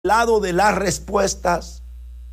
lado de las respuestas,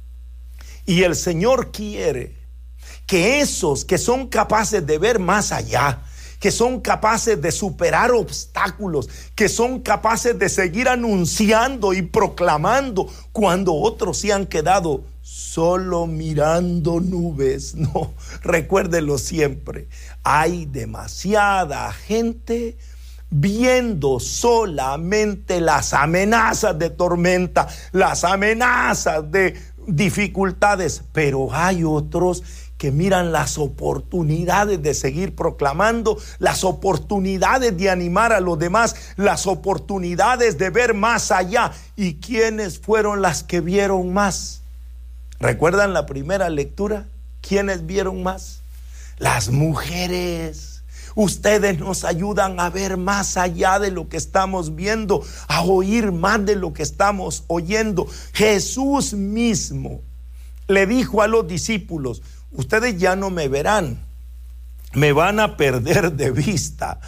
y el Señor quiere que esos que son capaces de ver más allá, que son capaces de superar obstáculos, que son capaces de seguir anunciando y proclamando cuando otros se han quedado solo mirando nubes. No, recuérdelo siempre, hay demasiada gente viendo solamente las amenazas de tormenta, las amenazas de dificultades, pero hay otros que miran las oportunidades de seguir proclamando, las oportunidades de animar a los demás, las oportunidades de ver más allá. ¿Y quiénes fueron las que vieron más? ¿Recuerdan la primera lectura? ¿Quiénes vieron más? Las mujeres. Ustedes nos ayudan a ver más allá de lo que estamos viendo, a oír más de lo que estamos oyendo. Jesús mismo le dijo a los discípulos: ustedes ya no me verán, me van a perder de vista,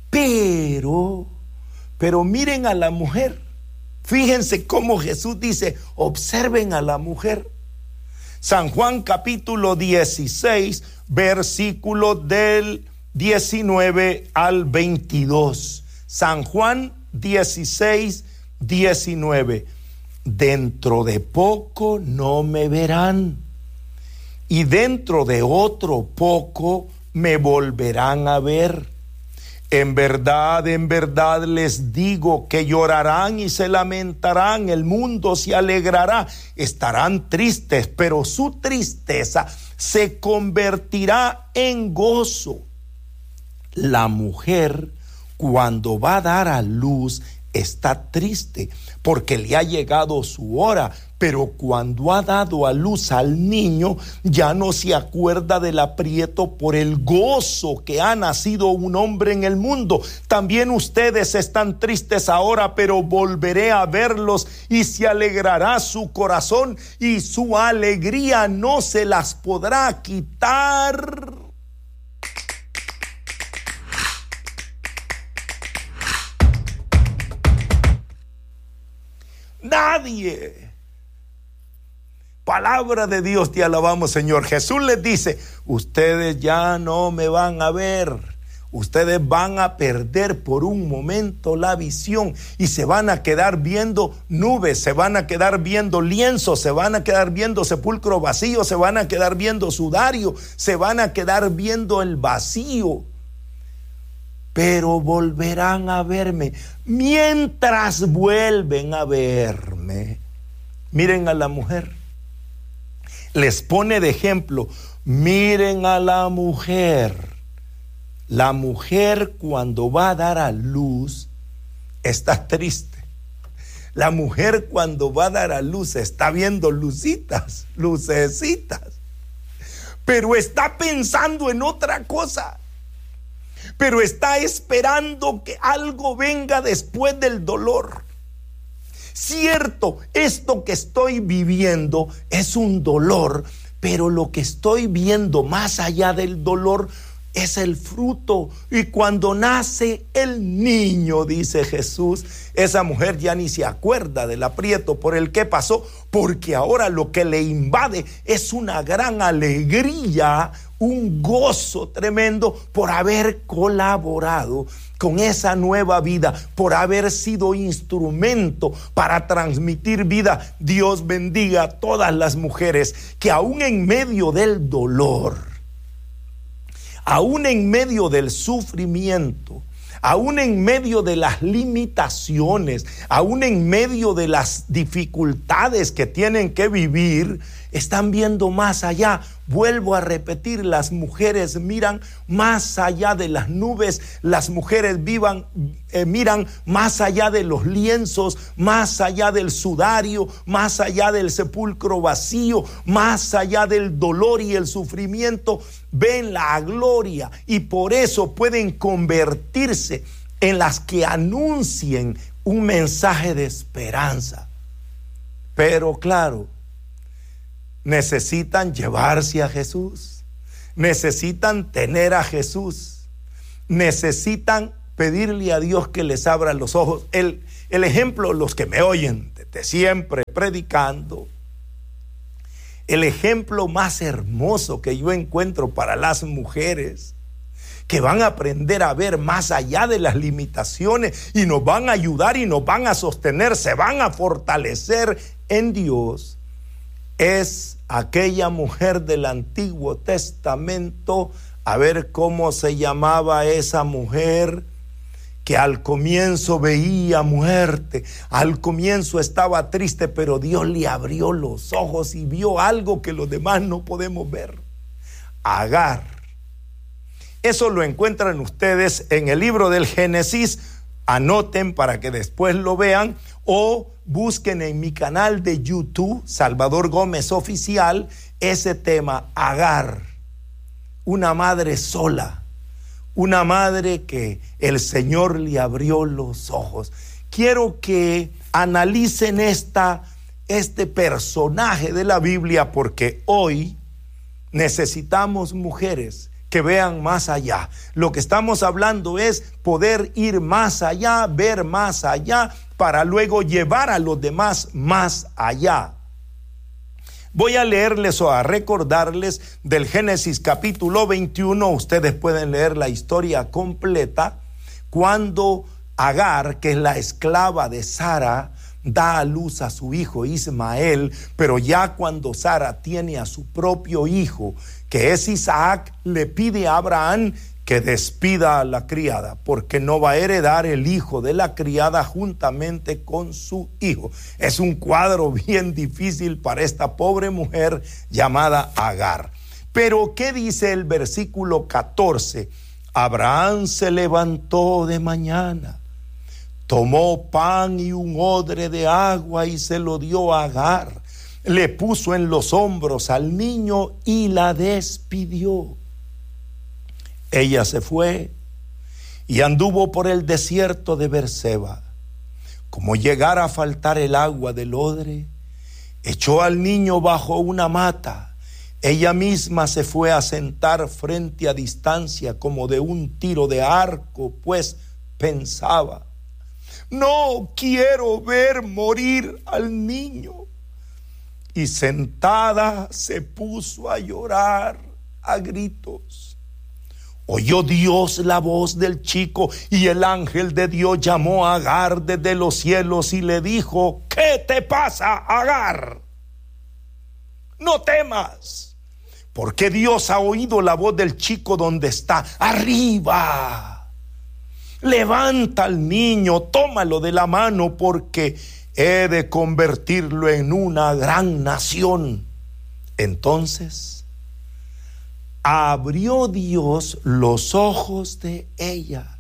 pero miren a la mujer. Fíjense cómo Jesús dice: observen a la mujer. San Juan capítulo 16, versículo del 19 al 22. San Juan 16, 19. Dentro de poco no me verán, y dentro de otro poco me volverán a ver. En verdad les digo que llorarán y se lamentarán, el mundo se alegrará, estarán tristes, pero su tristeza se convertirá en gozo. La mujer, cuando va a dar a luz, está triste porque le ha llegado su hora, pero cuando ha dado a luz al niño, ya no se acuerda del aprieto por el gozo que ha nacido un hombre en el mundo. También ustedes están tristes ahora, pero volveré a verlos y se alegrará su corazón, y su alegría no se las podrá quitar. Nadie. Palabra de Dios, te alabamos, Señor. Jesús les dice: ustedes ya no me van a ver, ustedes van a perder por un momento la visión y se van a quedar viendo nubes, se van a quedar viendo lienzos, se van a quedar viendo sepulcro vacío, se van a quedar viendo sudario, se van a quedar viendo el vacío. Pero volverán a verme. Mientras vuelven a verme, miren a la mujer. Les pone de ejemplo: miren a la mujer. La mujer, cuando va a dar a luz, está triste. La mujer, cuando va a dar a luz, está viendo lucecitas, pero está pensando en otra cosa. Pero está esperando que algo venga después del dolor. Cierto, esto que estoy viviendo es un dolor, pero lo que estoy viendo más allá del dolor es el fruto. Y cuando nace el niño, dice Jesús, esa mujer ya ni se acuerda del aprieto por el que pasó, porque ahora lo que le invade es una gran alegría, un gozo tremendo por haber colaborado con esa nueva vida, por haber sido instrumento para transmitir vida. Dios bendiga a todas las mujeres que aún en medio del dolor, aún en medio del sufrimiento, aún en medio de las limitaciones, aún en medio de las dificultades que tienen que vivir, están viendo más allá. Vuelvo a repetir, las mujeres miran más allá de las nubes, las mujeres miran más allá de los lienzos, más allá del sudario, más allá del sepulcro vacío, más allá del dolor y el sufrimiento, ven la gloria, y por eso pueden convertirse en las que anuncien un mensaje de esperanza. Pero claro, necesitan llevarse a Jesús, necesitan tener a Jesús, necesitan pedirle a Dios que les abra los ojos. El El ejemplo, los que me oyen desde siempre predicando, el ejemplo más hermoso que yo encuentro para las mujeres que van a aprender a ver más allá de las limitaciones y nos van a ayudar y nos van a sostener, se van a fortalecer en Dios, es aquella mujer del Antiguo Testamento. A ver cómo se llamaba esa mujer, que al comienzo veía muerte, al comienzo estaba triste, pero Dios le abrió los ojos y vio algo que los demás no podemos ver. Agar. Eso lo encuentran ustedes en el libro del Génesis. Anoten para que después lo vean, o busquen en mi canal de YouTube, Salvador Gómez Oficial, ese tema, Agar. Una madre sola, una madre que el Señor le abrió los ojos. Quiero que analicen este personaje de la Biblia, porque hoy necesitamos mujeres que vean más allá. Lo que estamos hablando es poder ir más allá, ver más allá, para luego llevar a los demás más allá. Voy a leerles o a recordarles del Génesis capítulo 21, ustedes pueden leer la historia completa, cuando Agar, que es la esclava de Sara, da a luz a su hijo Ismael, pero ya cuando Sara tiene a su propio hijo, que es Isaac, le pide a Abraham que despida a la criada, porque no va a heredar el hijo de la criada juntamente con su hijo. Es un cuadro bien difícil para esta pobre mujer llamada Agar. Pero ¿qué dice el versículo 14? Abraham se levantó de mañana, tomó pan y un odre de agua y se lo dio a Agar. Le puso en los hombros al niño y la despidió. Ella se fue y anduvo por el desierto de Berseba. Como llegara a faltar el agua del odre, echó al niño bajo una mata. Ella misma se fue a sentar frente a distancia como de un tiro de arco, pues pensaba: no quiero ver morir al niño. Y sentada se puso a llorar a gritos. Oyó Dios la voz del chico, y el ángel de Dios llamó a Agar desde los cielos y le dijo: ¿qué te pasa, Agar? No temas, porque Dios ha oído la voz del chico donde está. Arriba, levanta al niño, tómalo de la mano, porque he de convertirlo en una gran nación. Entonces abrió Dios los ojos de ella.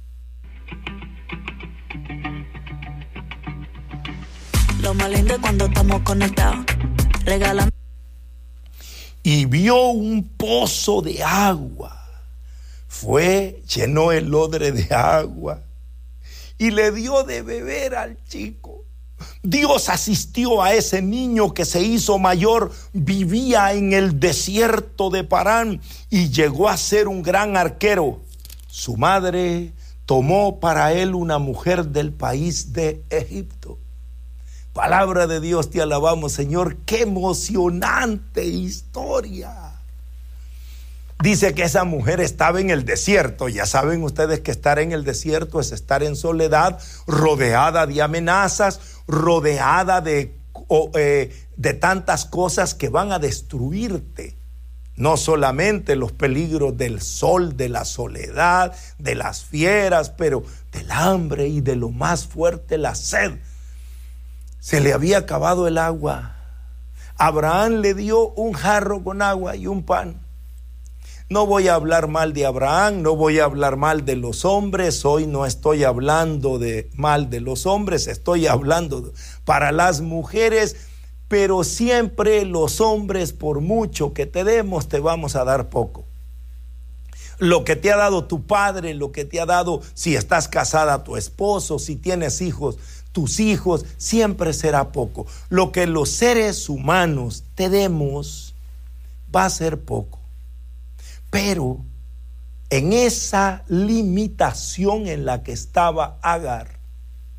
Lo más lindo es cuando estamos conectados, regalando. Y vio un pozo de agua. Fue, llenó el odre de agua y le dio de beber al chico. Dios asistió a ese niño que se hizo mayor, vivía en el desierto de Parán y llegó a ser un gran arquero. Su madre tomó para él una mujer del país de Egipto. Palabra de Dios, te alabamos, Señor. Qué emocionante historia. Dice que esa mujer estaba en el desierto. Ya saben ustedes que estar en el desierto es estar en soledad, rodeada de amenazas, rodeada de tantas cosas que van a destruirte. No solamente los peligros del sol, de la soledad, de las fieras, pero del hambre y de lo más fuerte, la sed. Se le había acabado el agua. Abraham le dio un jarro con agua y un pan. No voy a hablar mal de Abraham, no voy a hablar mal de los hombres. Hoy no estoy hablando mal de los hombres, estoy hablando para las mujeres. Pero siempre los hombres, por mucho que te demos, te vamos a dar poco. Lo que te ha dado tu padre, lo que te ha dado, si estás casada, tu esposo, si tienes hijos, tus hijos, siempre será poco. Lo que los seres humanos te demos va a ser poco. Pero en esa limitación en la que estaba Agar,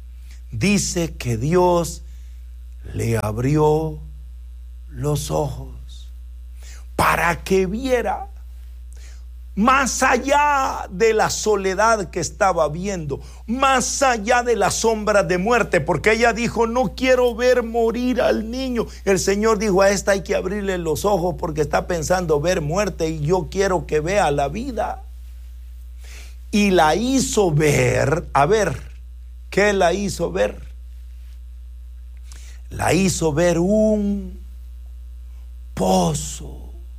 dice que Dios le abrió los ojos para que viera más allá de la soledad que estaba viendo, más allá de las sombras de muerte, porque ella dijo: no quiero ver morir al niño. El Señor dijo: a esta hay que abrirle los ojos porque está pensando ver muerte y yo quiero que vea la vida. Y la hizo ver. A ver, ¿qué la hizo ver? La hizo ver un pozo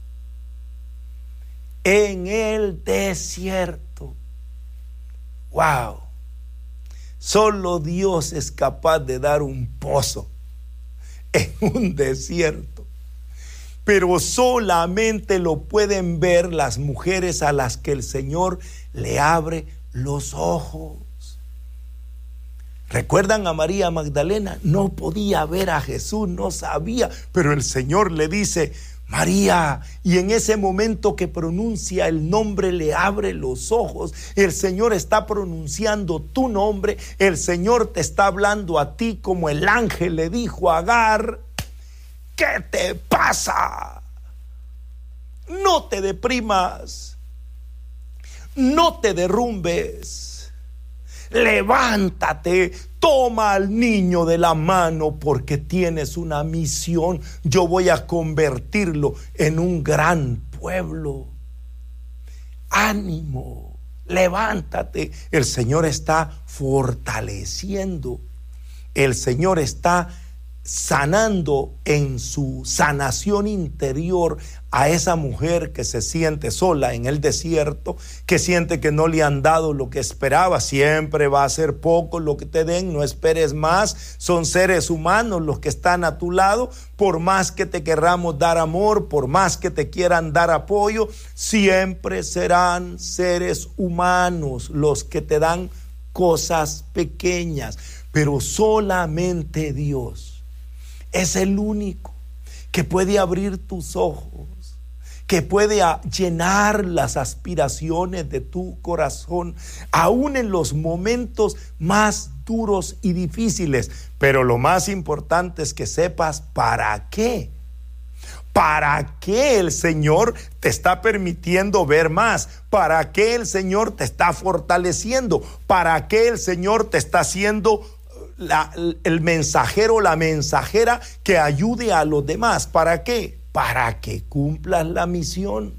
en el desierto. Wow. Solo Dios es capaz de dar un pozo en un desierto. Pero solamente lo pueden ver las mujeres a las que el Señor le abre los ojos. ¿Recuerdan a María Magdalena? No podía ver a Jesús, no sabía, pero el Señor le dice: María, y en ese momento que pronuncia el nombre, le abre los ojos. El Señor está pronunciando tu nombre, el Señor te está hablando a ti como el ángel le dijo a Agar: ¿qué te pasa? No te deprimas, no te derrumbes. Levántate, toma al niño de la mano porque tienes una misión. Yo voy a convertirlo en un gran pueblo. Ánimo, levántate. El Señor está fortaleciendo. El Señor está sanando en su sanación interior a esa mujer que se siente sola en el desierto, que siente que no le han dado lo que esperaba. Siempre va a ser poco lo que te den, no esperes más. Son seres humanos los que están a tu lado. Por más que te querramos dar amor, por más que te quieran dar apoyo, siempre serán seres humanos los que te dan cosas pequeñas. Pero solamente Dios es el único que puede abrir tus ojos, que puede llenar las aspiraciones de tu corazón, aún en los momentos más duros y difíciles. Pero lo más importante es que sepas para qué. ¿Para qué el Señor te está permitiendo ver más? ¿Para qué el Señor te está fortaleciendo? ¿Para qué el Señor te está haciendo el mensajero, la mensajera que ayude a los demás? ¿Para qué? Para que cumplas la misión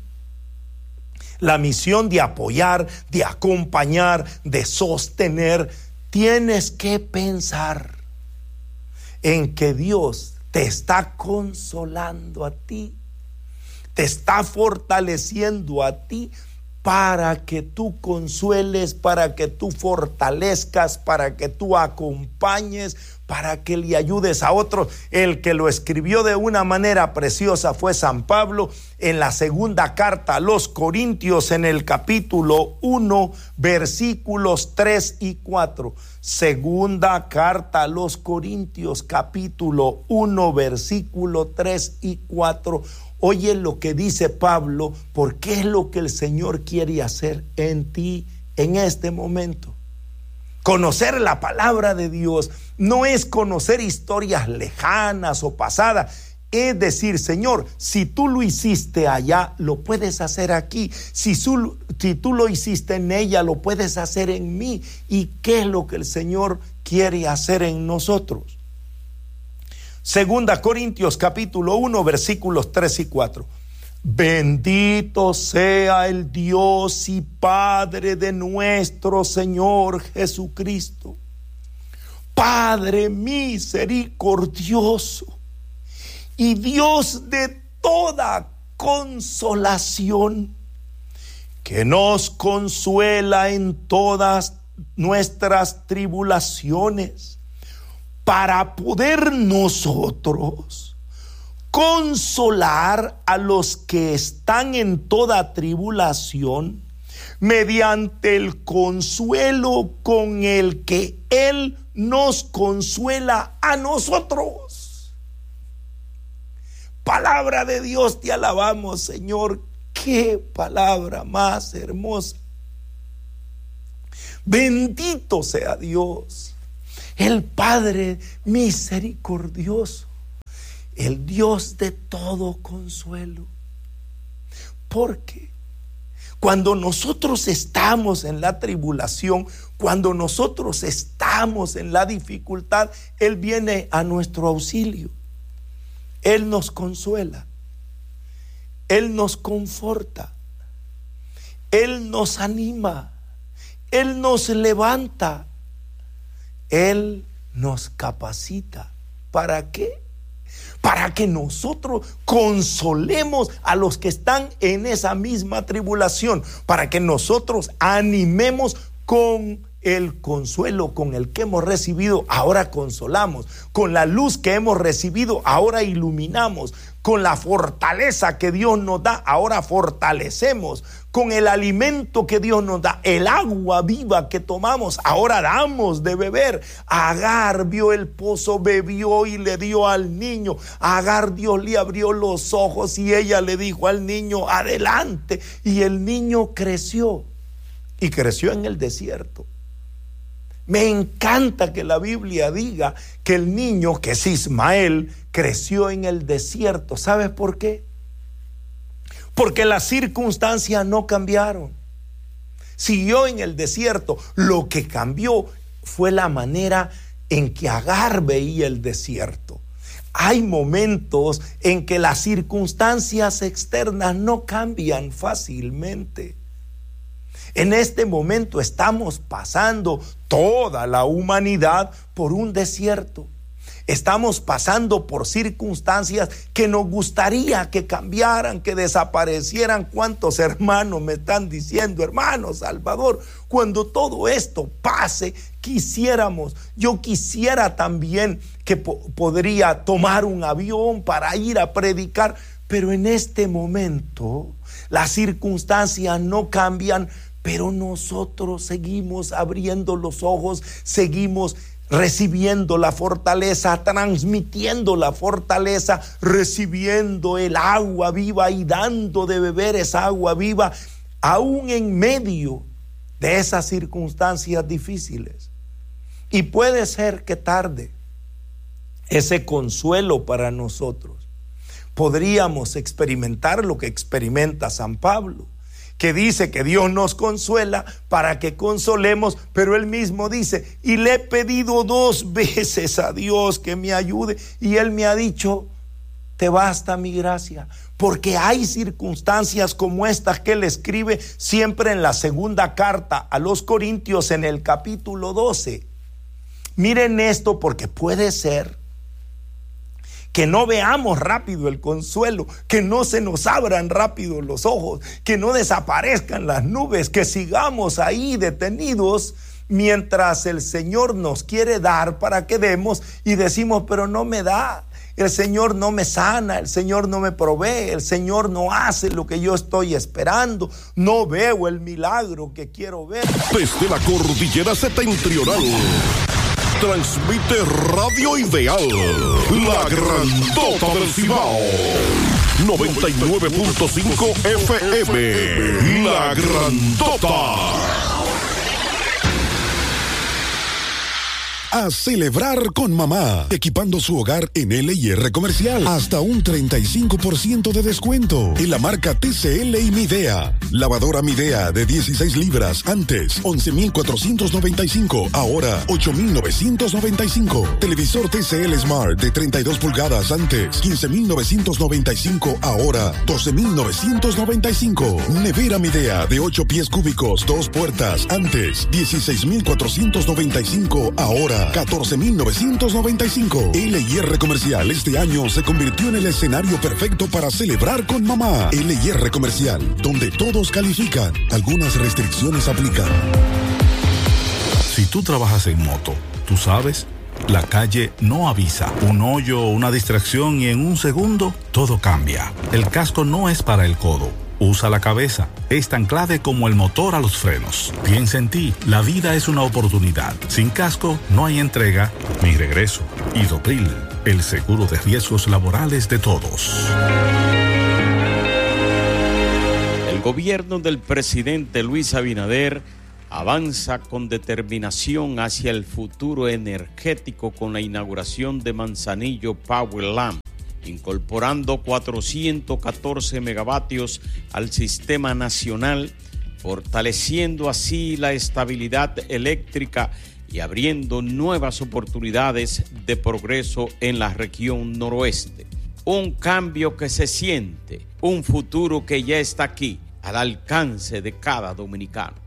de apoyar, de acompañar, de sostener. Tienes que pensar en que Dios te está consolando a ti, te está fortaleciendo a ti, para que tú consueles, para que tú fortalezcas, para que tú acompañes, para que le ayudes a otros. El que lo escribió de una manera preciosa fue San Pablo en la segunda carta a los Corintios, en el capítulo 1, versículos 3 y 4. Segunda carta a los Corintios, capítulo 1, versículo 3 y 4. Oye lo que dice Pablo, porque es lo que el Señor quiere hacer en ti en este momento. Conocer la palabra de Dios no es conocer historias lejanas o pasadas. Es decir: Señor, si tú lo hiciste allá, lo puedes hacer aquí. Si tú lo hiciste en ella, lo puedes hacer en mí. ¿Y qué es lo que el Señor quiere hacer en nosotros? Segunda Corintios capítulo 1, versículos 3 y 4. Bendito sea el Dios y Padre de nuestro Señor Jesucristo, Padre misericordioso y Dios de toda consolación, que nos consuela en todas nuestras tribulaciones, para poder nosotros consolar a los que están en toda tribulación, mediante el consuelo con el que Él nos consuela a nosotros. Palabra de Dios, te alabamos, Señor. Qué palabra más hermosa. Bendito sea Dios. el Padre misericordioso, el Dios de todo consuelo. Porque cuando nosotros estamos en la tribulación, cuando nosotros estamos en la dificultad, Él viene a nuestro auxilio. Él nos consuela, Él nos conforta, Él nos anima, Él nos levanta, Él nos capacita. ¿Para qué? Para que nosotros consolemos a los que están en esa misma tribulación, para que nosotros animemos con el consuelo con el que hemos recibido, ahora consolamos. Con la luz que hemos recibido, ahora iluminamos. Con la fortaleza que Dios nos da, ahora fortalecemos. Con el alimento que Dios nos da, el agua viva que tomamos, ahora damos de beber. Agar vio el pozo, bebió y le dio al niño. A Agar Dios le abrió los ojos y ella le dijo al niño, adelante. Y el niño creció, y creció en el desierto. Me encanta que la Biblia diga que el niño, que es Ismael, creció en el desierto. ¿Sabes por qué? Porque las circunstancias no cambiaron. Siguió en el desierto. Lo que cambió fue la manera en que Agar veía el desierto. Hay momentos en que las circunstancias externas no cambian fácilmente. En este momento estamos pasando toda la humanidad por un desierto. Estamos pasando por circunstancias que nos gustaría que cambiaran, que desaparecieran. ¿Cuántos hermanos me están diciendo, hermano Salvador, cuando todo esto pase, yo quisiera también que podría tomar un avión para ir a predicar, pero en este momento las circunstancias no cambian, pero nosotros seguimos abriendo los ojos, seguimos recibiendo la fortaleza, transmitiendo la fortaleza, recibiendo el agua viva y dando de beber esa agua viva, aún en medio de esas circunstancias difíciles. Y puede ser que tarde ese consuelo para nosotros. Podríamos experimentar lo que experimenta San Pablo, que dice que Dios nos consuela para que consolemos, pero él mismo dice, y le he pedido 2 veces a Dios que me ayude, y él me ha dicho, te basta mi gracia. Porque hay circunstancias como estas que él escribe siempre en la segunda carta a los Corintios, en el capítulo 12. Miren esto, porque puede ser que no veamos rápido el consuelo, que no se nos abran rápido los ojos, que no desaparezcan las nubes, que sigamos ahí detenidos mientras el Señor nos quiere dar para que demos, y decimos, pero no me da, el Señor no me sana, el Señor no me provee, el Señor no hace lo que yo estoy esperando, no veo el milagro que quiero ver. Desde la cordillera septentrional transmite Radio Ideal, la grandota del Cibao, 99.5 FM, la grandota. A celebrar con mamá, equipando su hogar en L&R Comercial. Hasta un 35% de descuento en la marca TCL y Midea. Lavadora Midea de 16 libras, antes 11,495, ahora 8,995. Televisor TCL Smart de 32 pulgadas, antes 15,995, ahora 12,995. Nevera Midea de 8 pies cúbicos, 2 puertas, antes 16,495, ahora 14,995. L&R Comercial este año se convirtió en el escenario perfecto para celebrar con mamá. L&R Comercial, donde todos califican. Algunas restricciones aplican. Si tú trabajas en moto, tú sabes, la calle no avisa. Un hoyo o una distracción y en un segundo todo cambia. El casco no es para el codo. Usa la cabeza, es tan clave como el motor a los frenos. Piensa en ti, la vida es una oportunidad. Sin casco no hay entrega ni regreso. Idopril, el seguro de riesgos laborales de todos. El gobierno del presidente Luis Abinader avanza con determinación hacia el futuro energético con la inauguración de Manzanillo Power Lamp, incorporando 414 megavatios al sistema nacional, fortaleciendo así la estabilidad eléctrica y abriendo nuevas oportunidades de progreso en la región noroeste. Un cambio que se siente, un futuro que ya está aquí, al alcance de cada dominicano.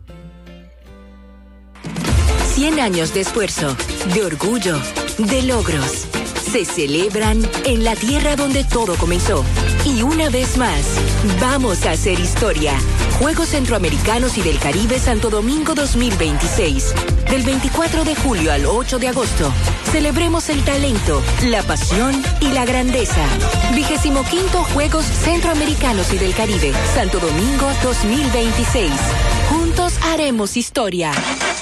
100 años de esfuerzo, de orgullo, de logros. Se celebran en la tierra donde todo comenzó. Y una vez más, vamos a hacer historia. Juegos Centroamericanos y del Caribe Santo Domingo 2026. Del 24 de julio al 8 de agosto. Celebremos el talento, la pasión y la grandeza. 25º Juegos Centroamericanos y del Caribe Santo Domingo 2026. Juntos haremos historia.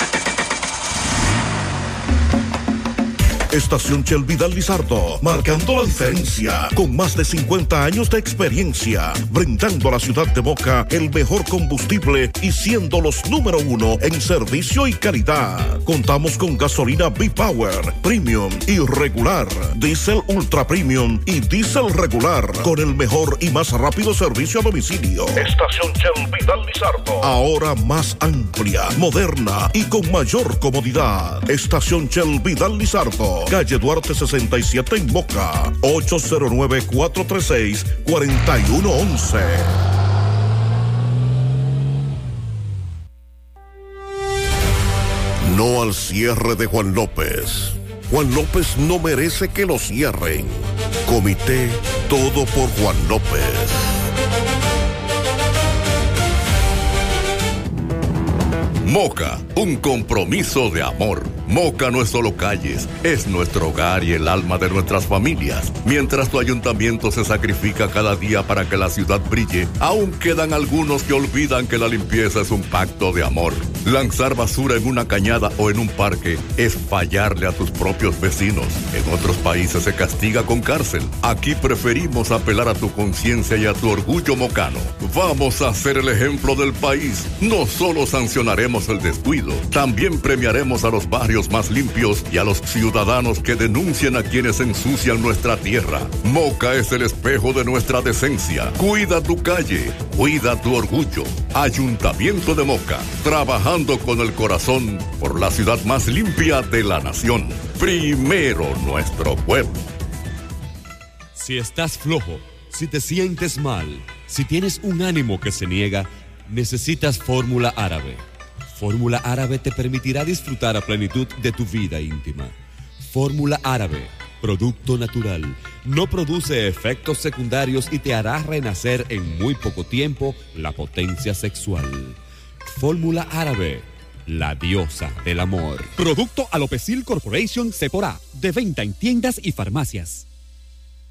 Estación Shell Vidal Lizardo, marcando la diferencia, con más de 50 años de experiencia, brindando a la ciudad de Moca el mejor combustible y siendo los número 1 en servicio y calidad. Contamos con gasolina V-Power, Premium y regular, Diesel Ultra Premium y Diesel regular, con el mejor y más rápido servicio a domicilio. Estación Shell Vidal Lizardo, ahora más amplia, moderna y con mayor comodidad. Estación Shell Vidal Lizardo, calle Duarte 67 en Moca, 809-436-4111. No al cierre de Juan López. Juan López no merece que lo cierren. Comité Todo por Juan López. Moca, un compromiso de amor. Moca no es solo calles, es nuestro hogar y el alma de nuestras familias. Mientras tu ayuntamiento se sacrifica cada día para que la ciudad brille, aún quedan algunos que olvidan que la limpieza es un pacto de amor. Lanzar basura en una cañada o en un parque es fallarle a tus propios vecinos. En otros países se castiga con cárcel. Aquí preferimos apelar a tu conciencia y a tu orgullo mocano. Vamos a ser el ejemplo del país. No solo sancionaremos el descuido, también premiaremos a los barrios más limpios y a los ciudadanos que denuncien a quienes ensucian nuestra tierra. Moca es el espejo de nuestra decencia. Cuida tu calle, cuida tu orgullo. Ayuntamiento de Moca, trabajando con el corazón por la ciudad más limpia de la nación. Primero nuestro pueblo. Si estás flojo, si te sientes mal, si tienes un ánimo que se niega, necesitas Fórmula Árabe. Fórmula Árabe te permitirá disfrutar a plenitud de tu vida íntima. Fórmula Árabe, producto natural, no produce efectos secundarios y te hará renacer en muy poco tiempo la potencia sexual. Fórmula Árabe, la diosa del amor. Producto Alopecil Corporation Sephora, de venta en tiendas y farmacias.